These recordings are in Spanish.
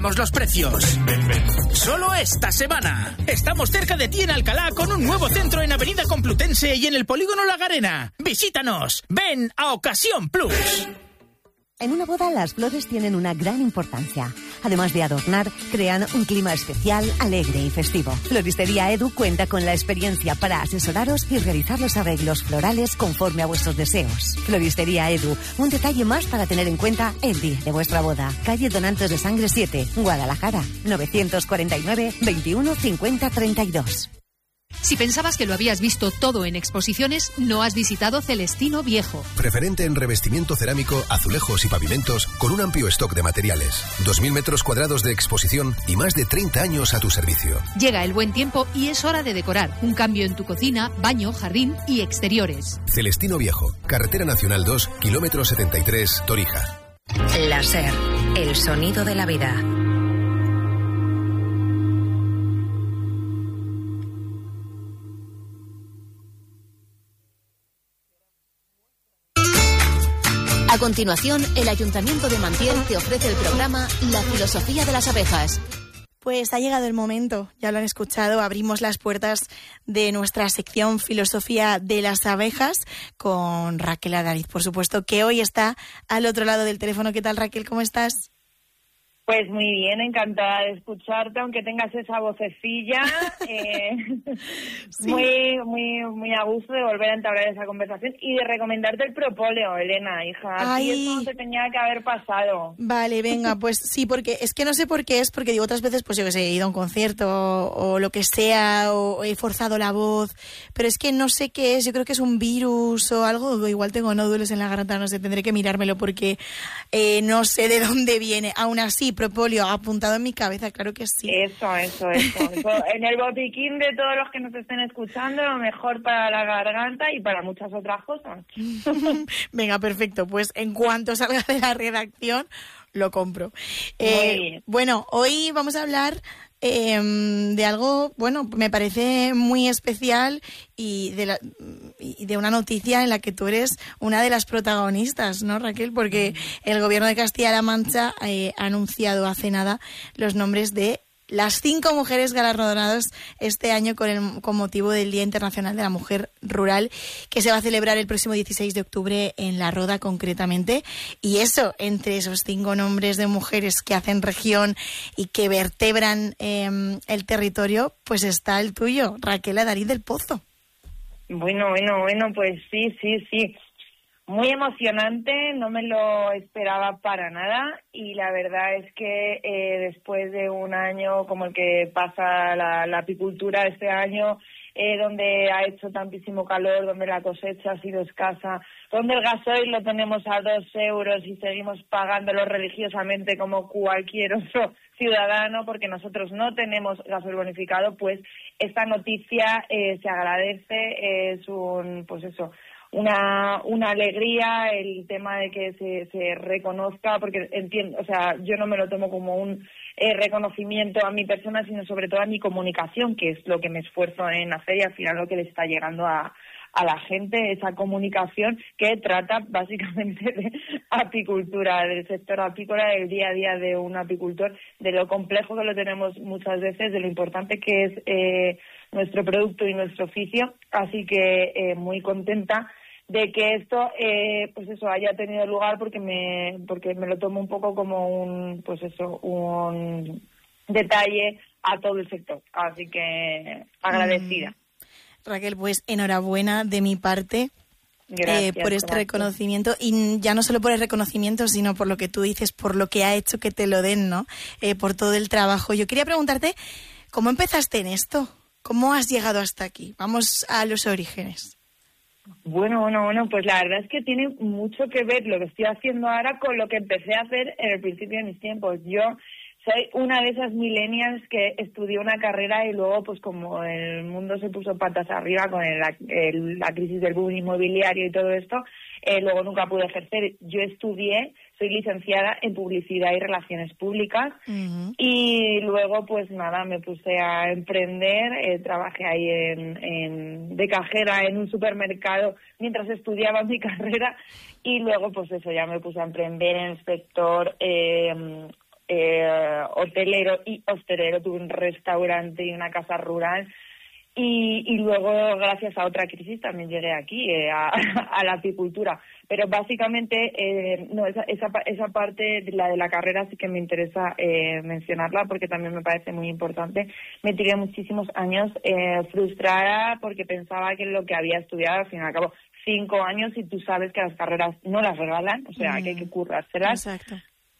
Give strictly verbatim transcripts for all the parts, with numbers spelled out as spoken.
Los precios. Ven, ven, ven. Solo esta semana. Estamos cerca de ti en Alcalá con un nuevo centro en Avenida Complutense y en el Polígono La Garena. Visítanos. Ven a Ocasión Plus. En una boda las flores tienen una gran importancia. Además de adornar, crean un clima especial, alegre y festivo. Floristería Edu cuenta con la experiencia para asesoraros y realizar los arreglos florales conforme a vuestros deseos. Floristería Edu, un detalle más para tener en cuenta el día de vuestra boda. Calle Donantes de Sangre siete, Guadalajara, novecientos cuarenta y nueve, veintiuno, cincuenta, treinta y dos. Si pensabas que lo habías visto todo en exposiciones, no has visitado Celestino Viejo. Preferente en revestimiento cerámico, azulejos y pavimentos, con un amplio stock de materiales. dos mil metros cuadrados de exposición y más de treinta años a tu servicio. Llega el buen tiempo y es hora de decorar. Un cambio en tu cocina, baño, jardín y exteriores. Celestino Viejo, Carretera Nacional dos, kilómetro setenta y tres, Torija. Láser, el sonido de la vida. A continuación, el Ayuntamiento de Mantiel te ofrece el programa La filosofía de las abejas. Pues ha llegado el momento, ya lo han escuchado, abrimos las puertas de nuestra sección Filosofía de las abejas con Raquel Adariz, por supuesto, que hoy está al otro lado del teléfono. ¿Qué tal, Raquel? ¿Cómo estás? Pues muy bien, encantada de escucharte, aunque tengas esa vocecilla, eh, sí. muy muy muy a gusto de volver a entablar esa conversación y de recomendarte el propóleo, Elena, hija. Ay. Así eso no te tenía que haber pasado. Vale, venga, pues sí, porque es que no sé por qué es, porque digo otras veces, pues yo que sé, he ido a un concierto o, o lo que sea, o he forzado la voz, pero es que no sé qué es, yo creo que es un virus o algo, o igual tengo nódulos en la garganta, no sé, tendré que mirármelo porque eh, no sé de dónde viene. Aún así, propóleo apuntado en mi cabeza, claro que sí. Eso, eso, eso, eso. En el botiquín de todos los que nos estén escuchando, lo mejor para la garganta y para muchas otras cosas. Venga, perfecto. Pues en cuanto salga de la redacción, lo compro. Eh, bueno, hoy vamos a hablar eh, de algo, bueno, me parece muy especial y de, la, y de una noticia en la que tú eres una de las protagonistas, ¿no, Raquel? Porque el Gobierno de Castilla-La Mancha eh, ha anunciado hace nada los nombres de las cinco mujeres galardonadas este año con, el, con motivo del Día Internacional de la Mujer Rural, que se va a celebrar el próximo dieciséis de octubre en La Roda, concretamente. Y eso, entre esos cinco nombres de mujeres que hacen región y que vertebran eh, el territorio, pues está el tuyo, Raquel Adariz del Pozo. Bueno, bueno, bueno, pues sí, sí, sí. Muy emocionante, no me lo esperaba para nada y la verdad es que eh, después de un año como el que pasa la, la apicultura este año, eh, donde ha hecho tantísimo calor, donde la cosecha ha sido escasa, donde el gasoil lo tenemos a dos euros y seguimos pagándolo religiosamente como cualquier otro ciudadano porque nosotros no tenemos gasoil bonificado, pues esta noticia eh, se agradece, es un, pues eso, una una alegría el tema de que se, se reconozca, porque entiendo, o sea, yo no me lo tomo como un eh, reconocimiento a mi persona, sino sobre todo a mi comunicación, que es lo que me esfuerzo en hacer y al final lo que le está llegando a, a la gente, esa comunicación que trata básicamente de apicultura, del sector apícola, del día a día de un apicultor, de lo complejo que lo tenemos muchas veces, de lo importante que es eh, nuestro producto y nuestro oficio, así que eh, muy contenta de que esto eh, pues eso haya tenido lugar porque me porque me lo tomo un poco como un pues eso un detalle a todo el sector, así que agradecida. Mm. Raquel, pues enhorabuena de mi parte. Gracias, eh, por este gracias. reconocimiento, y ya no solo por el reconocimiento, sino por lo que tú dices, por lo que ha hecho que te lo den, ¿no? Eh, por todo el trabajo. Yo quería preguntarte, ¿cómo empezaste en esto? ¿Cómo has llegado hasta aquí? Vamos a los orígenes. Bueno, bueno, bueno, pues la verdad es que tiene mucho que ver lo que estoy haciendo ahora con lo que empecé a hacer en el principio de mis tiempos. Yo soy una de esas millennials que estudió una carrera y luego, pues como el mundo se puso patas arriba con el, el, la crisis del boom inmobiliario y todo esto, eh, luego nunca pude ejercer. Yo estudié, soy licenciada en Publicidad y Relaciones Públicas uh-huh. y luego, pues nada, me puse a emprender, eh, trabajé ahí en, en, de cajera en un supermercado mientras estudiaba mi carrera y luego, pues eso, ya me puse a emprender en el sector... Eh, eh, hotelero y hostelero, tuve un restaurante y una casa rural. Y, y luego, gracias a otra crisis, también llegué aquí, eh, a, a la apicultura. Pero básicamente, eh, no esa, esa esa parte, de la de la carrera, sí que me interesa eh, mencionarla, porque también me parece muy importante. Me tiré muchísimos años eh, frustrada porque pensaba que lo que había estudiado, al fin y al cabo, cinco años, y tú sabes que las carreras no las regalan, o sea, mm. que hay que currárselas. Exacto.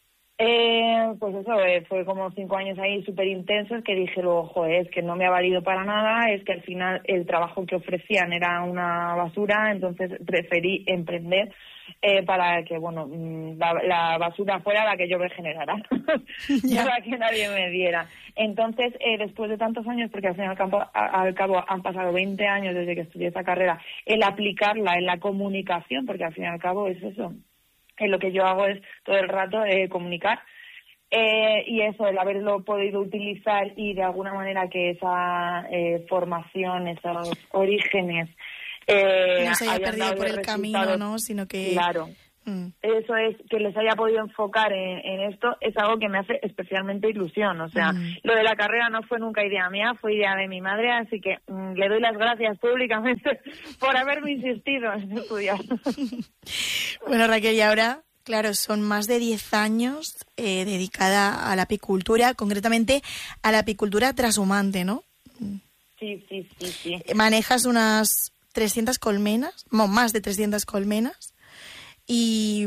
Eh, pues eso, eh, fue como cinco años ahí súper intensos que dije luego, joder, es que no me ha valido para nada, es que al final el trabajo que ofrecían era una basura, entonces preferí emprender eh, para que, bueno, la, la basura fuera la que yo me generara, para que nadie me diera. Entonces, eh, después de tantos años, porque al fin y al cabo, a, al cabo han pasado veinte años desde que estudié esa carrera, el aplicarla en la comunicación, porque al fin y al cabo es eso. Eh, lo que yo hago es todo el rato eh, comunicar eh, y eso, el haberlo podido utilizar y de alguna manera que esa eh, formación, esos orígenes eh, no se haya perdido por el camino, ¿no? Sino que... Claro. Mm. Eso es, que les haya podido enfocar en, en esto, es algo que me hace especialmente ilusión. O sea, mm. lo de la carrera no fue nunca idea mía, fue idea de mi madre, así que mm, le doy las gracias públicamente por haberme insistido en estudiar. Bueno, Raquel, y ahora, claro, son más de diez años eh, dedicada a la apicultura, concretamente a la apicultura trashumante, ¿no? Sí, sí, sí, sí. Manejas unas trescientas colmenas, no, más de trescientas colmenas. Y,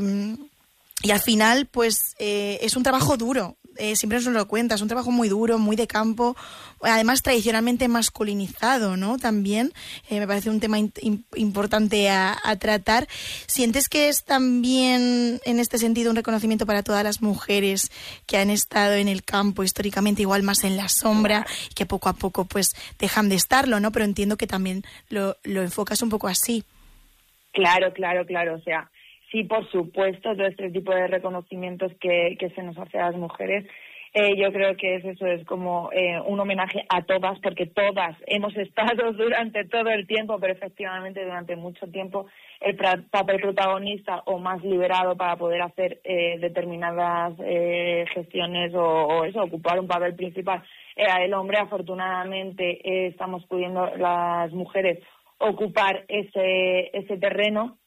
y al final, pues, eh, es un trabajo duro. Eh, siempre nos lo cuentas, un trabajo muy duro, muy de campo, además tradicionalmente masculinizado, ¿no? También eh, me parece un tema in, in, importante a, a tratar. ¿Sientes que es también, en este sentido, un reconocimiento para todas las mujeres que han estado en el campo históricamente, igual más en la sombra, y que poco a poco, pues, dejan de estarlo, ¿no? Pero entiendo que también lo, lo enfocas un poco así. Claro, claro, claro, o sea... Sí, por supuesto, todo este tipo de reconocimientos que, que se nos hace a las mujeres, eh, yo creo que es eso, es como eh, un homenaje a todas, porque todas hemos estado durante todo el tiempo, pero efectivamente durante mucho tiempo, el pra- papel protagonista o más liberado para poder hacer eh, determinadas eh, gestiones o, o eso, ocupar un papel principal era el hombre. Afortunadamente eh, estamos pudiendo las mujeres ocupar ese, ese terreno.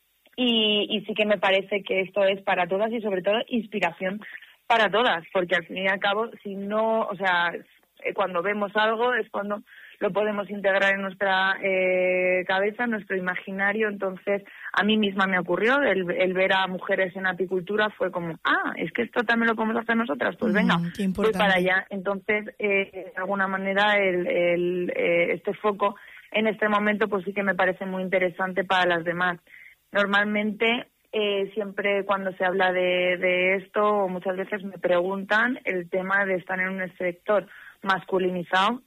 Y, y sí que me parece que esto es para todas y sobre todo inspiración para todas, porque al fin y al cabo, si no, o sea, cuando vemos algo es cuando lo podemos integrar en nuestra eh, cabeza, en nuestro imaginario. Entonces, a mí misma me ocurrió el, el ver a mujeres en apicultura, fue como, ah, es que esto también lo podemos hacer nosotras, pues venga, mm, voy para allá. Entonces, eh, de alguna manera, el, el, eh, este foco en este momento, pues sí que me parece muy interesante para las demás. Normalmente, eh, siempre cuando se habla de, de esto, muchas veces me preguntan el tema de estar en un sector masculinizado.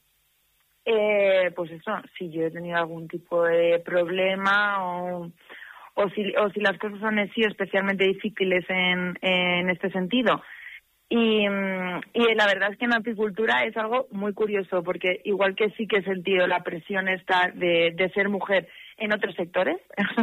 Eh, pues eso, si yo he tenido algún tipo de problema o, o, si, o si las cosas son así especialmente difíciles en, en este sentido. Y, y la verdad es que en la apicultura es algo muy curioso, porque igual que sí que he sentido la presión esta de, de ser mujer en otros sectores,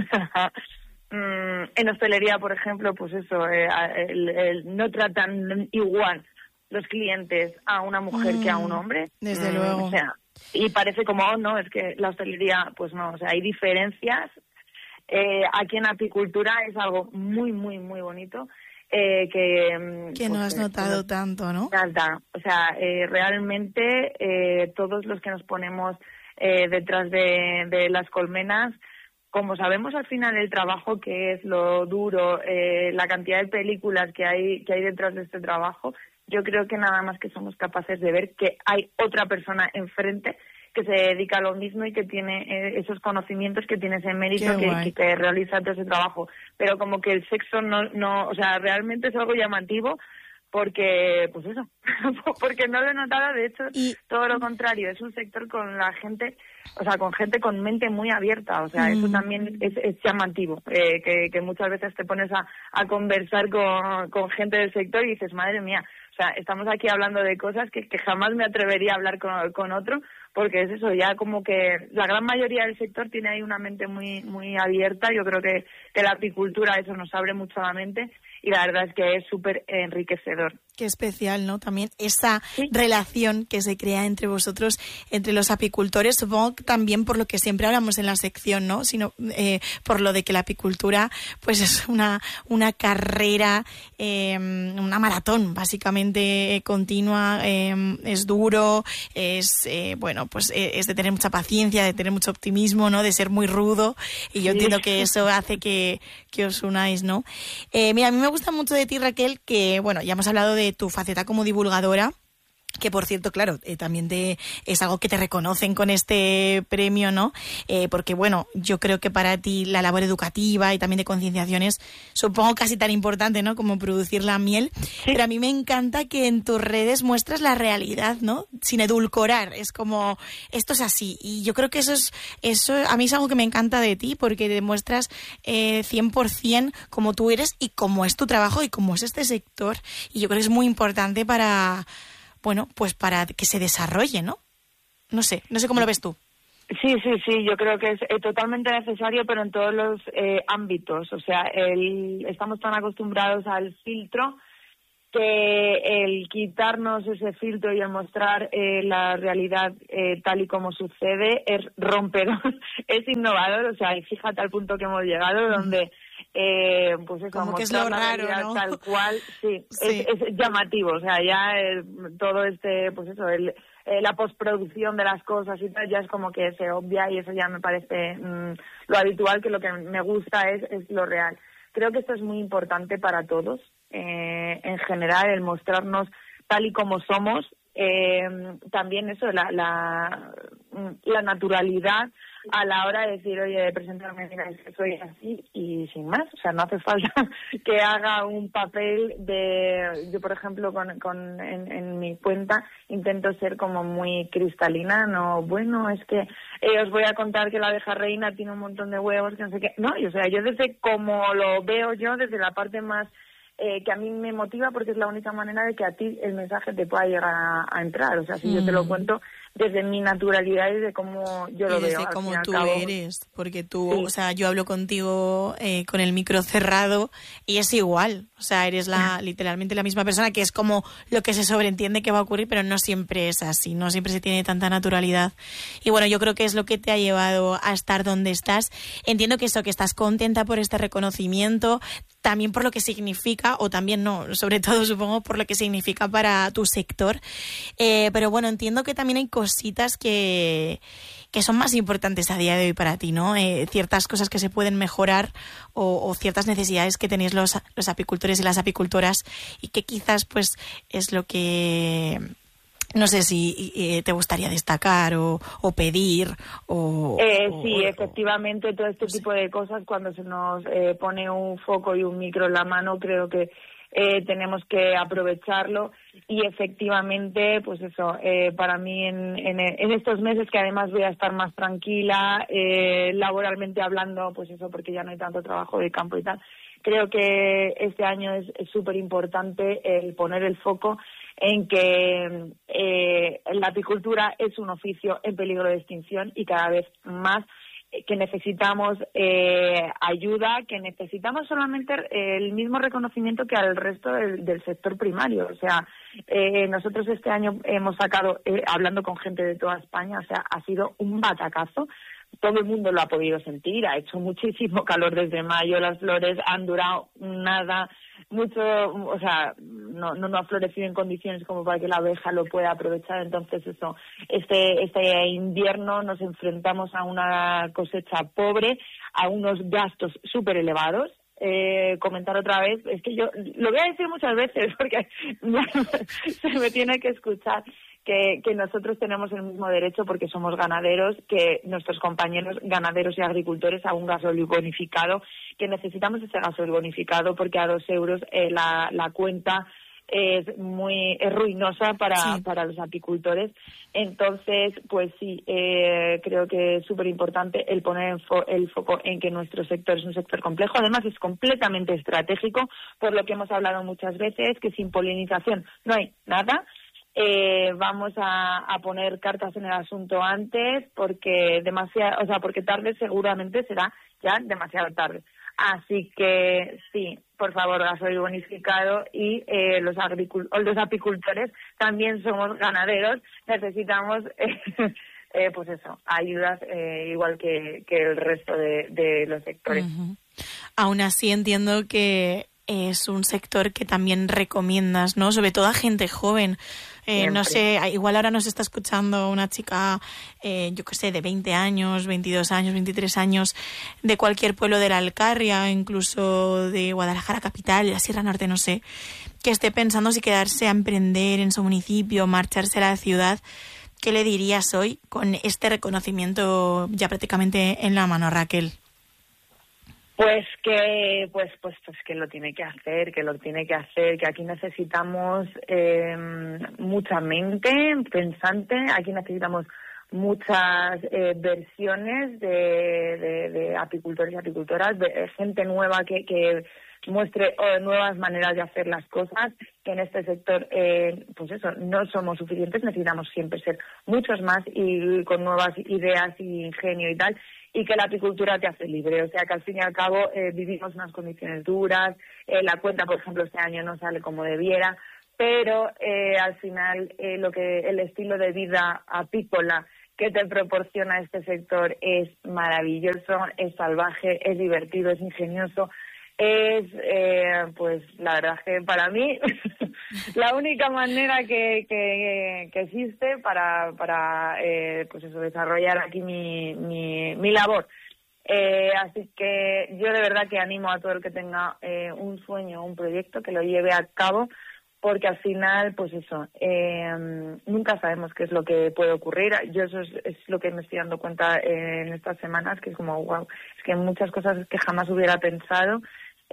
en hostelería, por ejemplo, pues eso, eh, el, el, no tratan igual los clientes a una mujer mm, que a un hombre. Desde mm, luego. O sea, y parece como, oh, no, es que la hostelería, pues no, o sea, hay diferencias. Eh, aquí en apicultura es algo muy, muy, muy bonito. Eh, que que pues, no has notado eh, tanto, ¿no? Nada, o sea, eh, realmente eh, todos los que nos ponemos eh, detrás de, de las colmenas, como sabemos al final el trabajo que es, lo duro, eh, la cantidad de películas que hay que hay detrás de este trabajo, yo creo que nada más que somos capaces de ver que hay otra persona enfrente que se dedica a lo mismo y que tiene eh, esos conocimientos, que tiene ese mérito, que, que, que realiza todo ese trabajo. Pero como que el sexo no, no, o sea, realmente es algo llamativo porque, pues eso, porque no lo he notado, de hecho, y todo lo contrario, es un sector con la gente, o sea, con gente con mente muy abierta, o sea, mm. eso también es, es llamativo, eh, que, que muchas veces te pones a, a conversar con, con gente del sector y dices, madre mía, o sea, estamos aquí hablando de cosas que, que jamás me atrevería a hablar con, con otro, porque es eso, ya como que la gran mayoría del sector tiene ahí una mente muy muy abierta. Yo creo que, que la apicultura eso nos abre mucho la mente y la verdad es que es súper enriquecedor. Qué especial, ¿no? También esa sí. relación que se crea entre vosotros, entre los apicultores, supongo que también por lo que siempre hablamos en la sección, ¿no? Sino eh, por lo de que la apicultura, pues es una, una carrera, eh, una maratón, básicamente eh, continua, eh, es duro, es, eh, bueno, pues eh, es de tener mucha paciencia, de tener mucho optimismo, ¿no? De ser muy rudo, y yo sí. entiendo que eso hace que, que os unáis, ¿no? Eh, mira, a mí me gusta mucho de ti, Raquel, que, bueno, ya hemos hablado de de tu faceta como divulgadora, que por cierto, claro, eh, también te, es algo que te reconocen con este premio, ¿no? Eh, porque, bueno, yo creo que para ti la labor educativa y también de concienciación es, supongo, casi tan importante, ¿no? Como producir la miel. Sí. Pero a mí me encanta que en tus redes muestras la realidad, ¿no? Sin edulcorar. Es como, esto es así. Y yo creo que eso es, eso a mí es algo que me encanta de ti, porque demuestras eh, cien por ciento como tú eres y cómo es tu trabajo y cómo es este sector. Y yo creo que es muy importante para... bueno, pues para que se desarrolle, ¿no? No sé, no sé cómo lo ves tú. Sí, sí, sí, yo creo que es eh, totalmente necesario, pero en todos los eh, ámbitos. O sea, el, estamos tan acostumbrados al filtro que el quitarnos ese filtro y el mostrar eh, la realidad eh, tal y como sucede es rompedor, es innovador. O sea, y fíjate al punto que hemos llegado, donde... Eh, pues eso, como que es lo raro, ¿no? Tal cual, sí, sí. Es, es llamativo, o sea, ya eh, todo este, pues eso, el, eh, la postproducción de las cosas y tal, ya es como que se obvia, y eso ya me parece mm, lo habitual, que lo que me gusta es, es lo real. Creo que esto es muy importante para todos, eh, en general, el mostrarnos tal y como somos, eh, también eso, la, la, la naturalidad a la hora de decir, oye, de presentarme, mira, es que soy así y sin más. O sea, no hace falta que haga un papel de... Yo, por ejemplo, con, con en, en mi cuenta intento ser como muy cristalina, no, bueno, es que eh, os voy a contar que la abeja reina tiene un montón de huevos, que no sé qué. No, y, o sea, yo desde como lo veo yo, desde la parte más... Eh, que a mí me motiva, porque es la única manera de que a ti el mensaje te pueda llegar a, a entrar. O sea, si mm. yo te lo cuento desde mi naturalidad y de cómo yo lo y desde veo. Desde cómo tú cabo. eres, porque tú, sí. o sea, yo hablo contigo eh, con el micro cerrado y es igual. O sea, eres la literalmente la misma persona, que es como lo que se sobreentiende que va a ocurrir, pero no siempre es así, no siempre se tiene tanta naturalidad. Y bueno, yo creo que es lo que te ha llevado a estar donde estás. Entiendo que eso, que estás contenta por este reconocimiento, también por lo que significa, o también no, sobre todo supongo por lo que significa para tu sector. Eh, pero bueno, entiendo que también hay cositas que, que son más importantes a día de hoy para ti, ¿no? Eh, ciertas cosas que se pueden mejorar o, o ciertas necesidades que tenéis los, los apicultores y las apicultoras, y que quizás pues es lo que... No sé si eh, te gustaría destacar o, o pedir o... Eh, o sí, o, efectivamente, todo este tipo de cosas, cuando se nos eh, pone un foco y un micro en la mano, creo que eh, tenemos que aprovecharlo. Y efectivamente, pues eso, eh, para mí en, en, en estos meses, que además voy a estar más tranquila, eh, laboralmente hablando, pues eso, porque ya no hay tanto trabajo de campo y tal, creo que este año es súper importante el poner el foco en que eh, la apicultura es un oficio en peligro de extinción, y cada vez más que necesitamos eh, ayuda, que necesitamos solamente el mismo reconocimiento que al resto del, del sector primario. O sea, eh, nosotros este año hemos sacado, eh, hablando con gente de toda España, o sea, ha sido un batacazo. Todo el mundo lo ha podido sentir, ha hecho muchísimo calor desde mayo, las flores han durado nada, mucho, o sea, no, no, no ha florecido en condiciones como para que la abeja lo pueda aprovechar. Entonces eso, este, este invierno nos enfrentamos a una cosecha pobre, a unos gastos súper elevados. Eh, comentar otra vez, es que yo lo voy a decir muchas veces porque se me tiene que escuchar, que, que nosotros tenemos el mismo derecho, porque somos ganaderos, que nuestros compañeros ganaderos y agricultores, a un gasoil bonificado, que necesitamos ese gasoil bonificado, porque a dos euros eh, la, la cuenta es muy es ruinosa para, sí. para los apicultores. Entonces, pues sí, eh, creo que es súper importante el poner el, fo- el foco en que nuestro sector es un sector complejo. Además, es completamente estratégico, por lo que hemos hablado muchas veces, que sin polinización no hay nada. Eh, vamos a, a poner cartas en el asunto antes, porque demasiado, o sea, porque tarde seguramente será ya demasiado tarde. Así que sí, por favor, gasoil bonificado y eh, los, agricul- los apicultores también somos ganaderos, necesitamos eh, eh, pues eso, ayudas eh, igual que, que el resto de, de los sectores. Uh-huh. Aún así entiendo que es un sector que también recomiendas, ¿no? Sobre todo a gente joven. Eh, no sé, igual ahora nos está escuchando una chica, eh, yo qué sé, de veinte años, veintidós años, veintitrés años, de cualquier pueblo de la Alcarria, incluso de Guadalajara capital, de la Sierra Norte, no sé, que esté pensando si quedarse a emprender en su municipio, marcharse a la ciudad. ¿Qué le dirías hoy con este reconocimiento ya prácticamente en la mano, Raquel? Pues que pues pues pues que lo tiene que hacer, que lo tiene que hacer, que aquí necesitamos eh, mucha mente pensante, aquí necesitamos muchas eh, versiones de, de, de apicultores y apicultoras, de gente nueva que, que muestre oh, nuevas maneras de hacer las cosas, que en este sector, eh, pues eso, no somos suficientes, necesitamos siempre ser muchos más y con nuevas ideas y ingenio y tal, y que la apicultura te hace libre, o sea que al fin y al cabo eh, vivimos unas condiciones duras, eh, la cuenta, por ejemplo, este año no sale como debiera, pero eh, al final eh, lo que el estilo de vida apícola que te proporciona este sector es maravilloso, es salvaje, es divertido, es ingenioso, es, eh, pues la verdad es que para mí la única manera que, que, que existe para, para eh, pues eso, desarrollar aquí mi, mi, mi labor. Eh, así que yo de verdad que animo a todo el que tenga eh, un sueño, un proyecto, que lo lleve a cabo, porque al final, pues eso, eh, nunca sabemos qué es lo que puede ocurrir. Yo eso es, es lo que me estoy dando cuenta en estas semanas, que es como, wow, es que muchas cosas que jamás hubiera pensado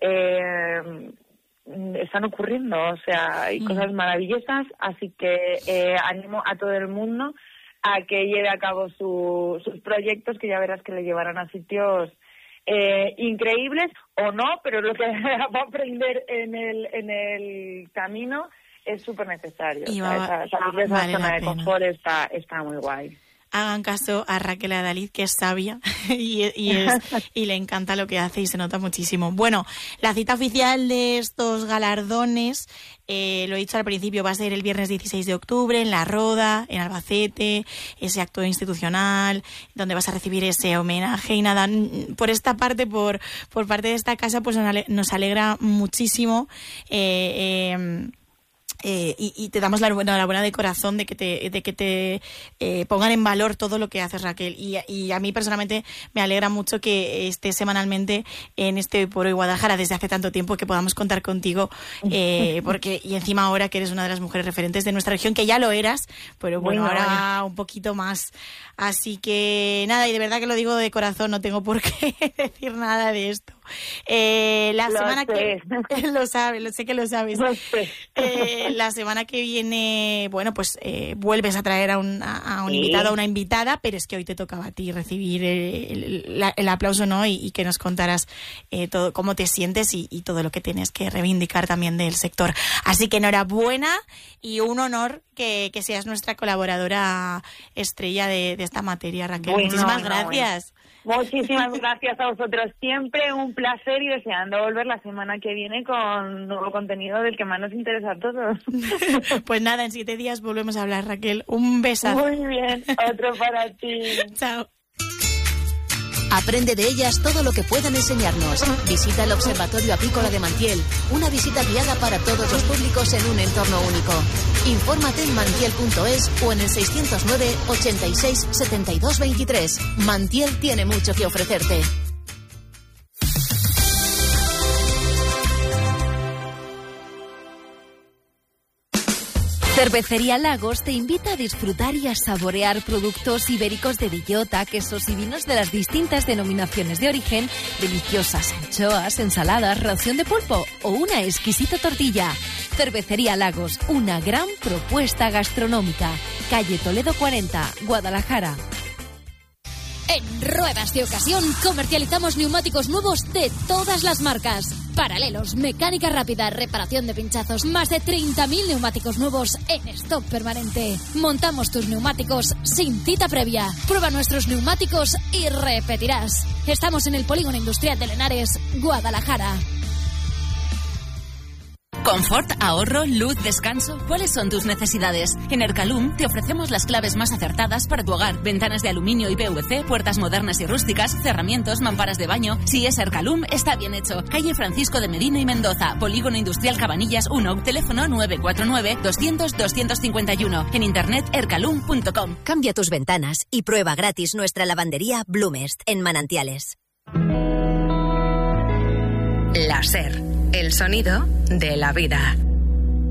eh, están ocurriendo, o sea, hay cosas maravillosas, así que eh, animo a todo el mundo a que lleve a cabo su, sus proyectos, que ya verás que le llevarán a sitios eh, increíbles o no, pero lo que va a aprender en el en el camino es súper necesario. O sea, salir de esa vale zona de confort está, está muy guay. Hagan caso a Raquel Adalid, que es sabia y, y, es, y le encanta lo que hace y se nota muchísimo. Bueno, la cita oficial de estos galardones, eh, lo he dicho al principio, va a ser el viernes dieciséis de octubre en La Roda, en Albacete, ese acto institucional donde vas a recibir ese homenaje. Y nada, por esta parte, por, por parte de esta casa, pues nos alegra muchísimo eh, eh, Eh, y, y te damos la enhorabuena de corazón de que te, de que te eh, pongan en valor todo lo que haces, Raquel. Y, y a mí personalmente me alegra mucho que estés semanalmente en este Foro de Guadalajara desde hace tanto tiempo, que podamos contar contigo, eh, porque y encima ahora que eres una de las mujeres referentes de nuestra región, que ya lo eras, pero bueno, bueno ahora un poquito más. Así que nada, y de verdad que lo digo de corazón, no tengo por qué decir nada de esto. Eh, la lo semana sé. que lo sabes, lo sé que lo sabes. Lo sé. Eh, la semana que viene, bueno, pues eh, vuelves a traer a un, a un sí. invitado, a una invitada, pero es que hoy te tocaba a ti recibir el, el, el aplauso, ¿no? Y, y que nos contaras eh, todo cómo te sientes y, y todo lo que tienes que reivindicar también del sector. Así que enhorabuena y un honor que, que seas nuestra colaboradora estrella de, de esta materia, Raquel. Bueno, Muchísimas no, gracias. Bueno. Muchísimas gracias a vosotros. Siempre un placer y deseando volver la semana que viene con nuevo contenido del que más nos interesa a todos. Pues nada, en siete días volvemos a hablar, Raquel. Un besazo. Muy bien, otro para ti. Chao. Aprende de ellas todo lo que puedan enseñarnos. Visita el Observatorio Apícola de Mantiel, una visita guiada para todos los públicos en un entorno único. Infórmate en mantiel punto es o en el seiscientos nueve, ochenta y seis, setenta y dos veintitrés. Mantiel tiene mucho que ofrecerte. Cervecería Lagos te invita a disfrutar y a saborear productos ibéricos de bellota, quesos y vinos de las distintas denominaciones de origen, deliciosas anchoas, ensaladas, ración de pulpo o una exquisita tortilla. Cervecería Lagos, una gran propuesta gastronómica. Calle Toledo cuarenta, Guadalajara. En Ruedas de Ocasión comercializamos neumáticos nuevos de todas las marcas. Paralelos, mecánica rápida, reparación de pinchazos, más de treinta mil neumáticos nuevos en stock permanente. Montamos tus neumáticos sin cita previa. Prueba nuestros neumáticos y repetirás. Estamos en el Polígono Industrial de Lenares, Guadalajara. Confort, ahorro, luz, descanso. ¿Cuáles son tus necesidades? En Ercalum te ofrecemos las claves más acertadas para tu hogar. Ventanas de aluminio y P V C, puertas modernas y rústicas, cerramientos, mamparas de baño. Si es Ercalum, está bien hecho. Calle Francisco de Medina y Mendoza, Polígono Industrial Cabanillas uno, teléfono nueve cuatro nueve, doscientos, doscientos cincuenta y uno. En internet ercalum punto com. Cambia tus ventanas y prueba gratis nuestra lavandería Blumest en Manantiales. La SER, el sonido de la vida.